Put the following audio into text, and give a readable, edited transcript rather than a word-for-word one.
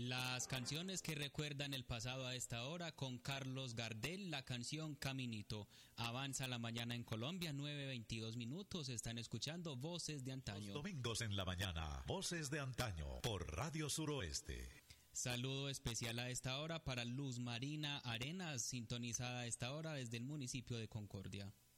Las canciones que recuerdan el pasado a esta hora con Carlos Gardel, la canción Caminito. Avanza la mañana en Colombia, 9:22 minutos. Están escuchando Voces de Antaño. Los domingos en la mañana, Voces de Antaño, por Radio Suroeste. Saludo especial a esta hora para Luz Marina Arenas, sintonizada a esta hora desde el municipio de Concordia.